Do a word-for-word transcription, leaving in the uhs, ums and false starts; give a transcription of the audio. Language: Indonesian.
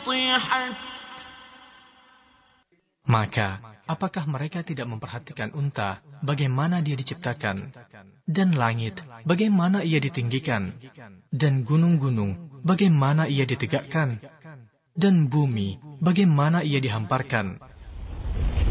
طِحَتْ. Maka, apakah mereka tidak memperhatikan unta, bagaimana dia diciptakan, dan langit, bagaimana ia ditinggikan, dan gunung-gunung, bagaimana ia ditegakkan, dan bumi, bagaimana ia dihamparkan.